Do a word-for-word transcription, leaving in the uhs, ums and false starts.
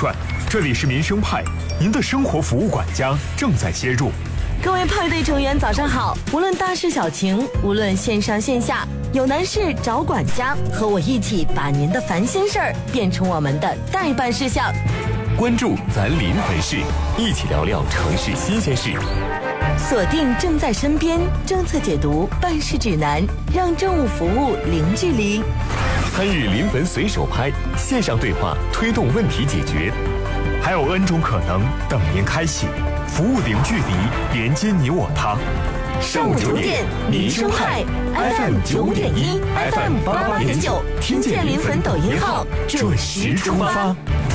转，这里是民生派，您的生活服务管家正在接入。 各位派对成员早上好，无论大事小情，无论线上线下，有难事找管家，和我一起把您的烦心事儿变成我们的待办事项。 关注咱临汾市，一起聊聊城市新鲜事。 锁定正在身边政策解读办事指南，让政务服务零距离。 参与临汾随手拍线上对话，推动问题解决。 还有 N 种可能等您开启，服务零距离，连接你我他。 上午九点，民生派 F M 九五点一 ，F M 八八点九，听见临汾抖音号，准时出发。